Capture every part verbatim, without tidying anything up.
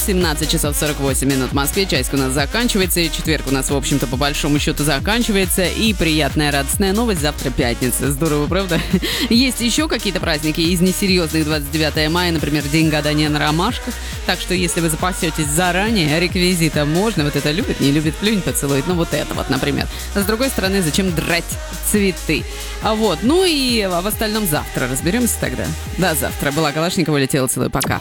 семнадцать часов сорок восемь минут в Москве. Часик у нас заканчивается. И четверг у нас, в общем-то, по большому счету заканчивается. И приятная, радостная новость. Завтра пятница. Здорово, правда? Есть еще какие-то праздники из несерьезных. двадцать девятое мая, например, день гадания на ромашках. Так что, если вы запасетесь заранее, реквизита можно. Вот это любит, не любит, плюнь, поцелует. Ну, вот это вот, например. А с другой стороны, зачем драть цветы? А вот. Ну и а в остальном завтра разберемся тогда. До завтра. Была Калашникова, летела, целую, пока.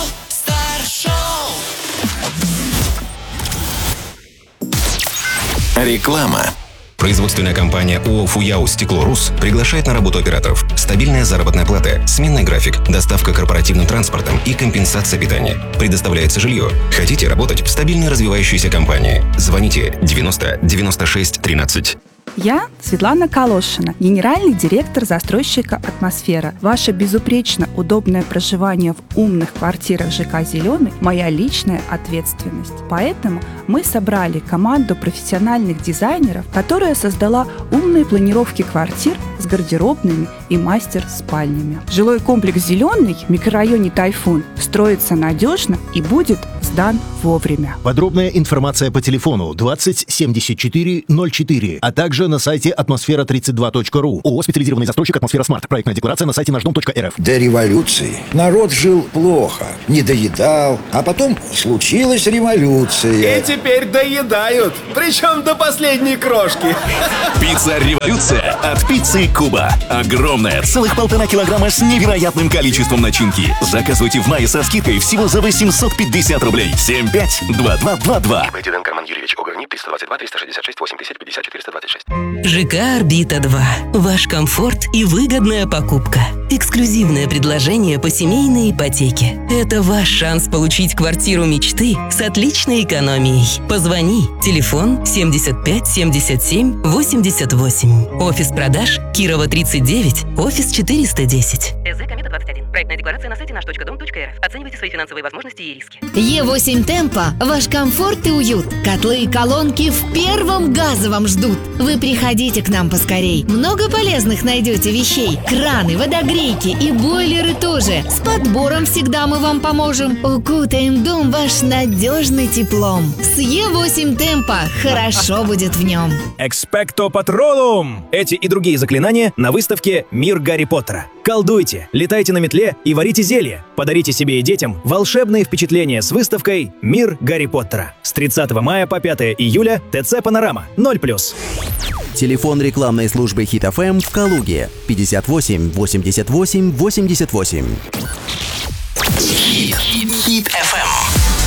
Реклама. Производственная компания ООО «Фуяо Стекло-Рус» приглашает на работу операторов. Стабильная заработная плата, сменный график, доставка корпоративным транспортом и компенсация питания. Предоставляется жилье. Хотите работать в стабильной развивающейся компании? Звоните девяносто девяносто шесть тринадцать. Я Светлана Калошина, генеральный директор застройщика «Атмосфера». Ваше безупречно удобное проживание в умных квартирах ЖК «Зеленый» – моя личная ответственность. Поэтому мы собрали команду профессиональных дизайнеров, которая создала умные планировки квартир с гардеробными и мастер-спальнями. Жилой комплекс «Зеленый» в микрорайоне «Тайфун» строится надежно и будет сдан вовремя. Подробная информация по телефону двадцать семьдесят четыре ноль четыре, а также на сайте атмосфера тридцать два точка ру. ООО «Специализированный застройщик «Атмосфера Смарт». Проектная декларация на сайте наш дом точка эр эф. До революции народ жил плохо, не доедал, а потом случилась революция. И теперь доедают, причем до последней крошки. Пицца-революция от пиццы Куба. Огромная, целых полтора килограмма с невероятным количеством начинки. Заказывайте в мае со скидкой всего за восемьсот пятьдесят рублей. семь пять два два два два. Диденко Роман Юрьевич, Огорни, триста двадцать два триста шестьдесят шесть восемь тысяч пятьдесят четыреста двадцать шесть. ЖК «Орбита два». Ваш комфорт и выгодная покупка. Эксклюзивное предложение по семейной ипотеке. Это ваш шанс получить квартиру мечты с отличной экономией. Позвони. Телефон семьдесят пять семьдесят семь восемьдесят восемь. Офис продаж Кирова тридцать девять, офис четыреста десять. СЗ Комета двадцать один. Проектная декларация на сайте наш точка дом точка эр эф. Оценивайте свои финансовые возможности и риски. Е восемь Темпо. Ваш комфорт и уют. Котлы и колонки в первом газовом ждут. Вы приходите к нам поскорей. Много полезных найдете вещей. Краны, водогрейки и бойлеры тоже. С подбором всегда мы вам поможем. Укутаем дом ваш надежный теплом. С Е восемь Темпо. Хорошо будет в нем. Экспекто Патролум! Эти и другие заклинания на выставке «Мир Гарри Поттера». Колдуйте, летайте на метле и варите зелье. Подарите себе и детям волшебные впечатления с выставкой «Мир Гарри Поттера». С тридцатого мая по пятое июля ТЦ «Панорама» ноль плюс. Телефон рекламной службы Хит эф эм в Калуге пятьдесят восемь восемьдесят восемь восемьдесят восемь. Хит эф эм.